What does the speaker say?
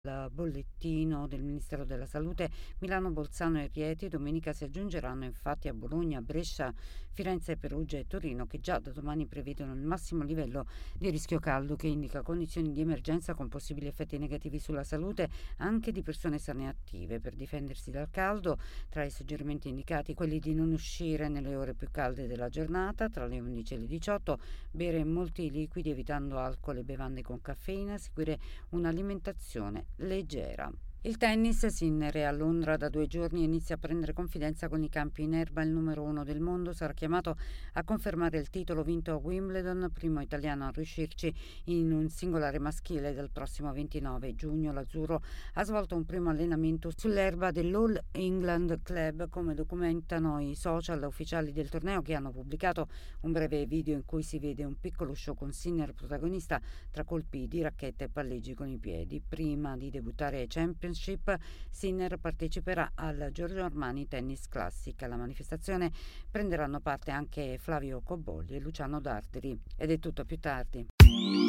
Il bollettino del Ministero della Salute, Milano, Bolzano e Rieti domenica si aggiungeranno infatti a Bologna, Brescia, Firenze, Perugia e Torino, che già da domani prevedono il massimo livello di rischio caldo, che indica condizioni di emergenza con possibili effetti negativi sulla salute anche di persone sane e attive. Per difendersi dal caldo, tra i suggerimenti indicati quelli di non uscire nelle ore più calde della giornata, tra le 11 e le 18, bere molti liquidi evitando alcol e bevande con caffeina, seguire un'alimentazione leggera. Il tennis, Sinner è a Londra da 2 giorni e inizia a prendere confidenza con i campi in erba. Il numero uno del mondo sarà chiamato a confermare il titolo vinto a Wimbledon, primo italiano a riuscirci in un singolare maschile del prossimo 29 giugno. L'azzurro ha svolto un primo allenamento sull'erba dell'All England Club, come documentano i social ufficiali del torneo, che hanno pubblicato un breve video in cui si vede un piccolo show con Sinner protagonista tra colpi di racchetta e palleggi con i piedi. Prima di debuttare ai Championship, Sinner parteciperà al Giorgio Armani Tennis Classic. Alla manifestazione prenderanno parte anche Flavio Cobolli e Luciano Darderi. Ed è tutto, più tardi.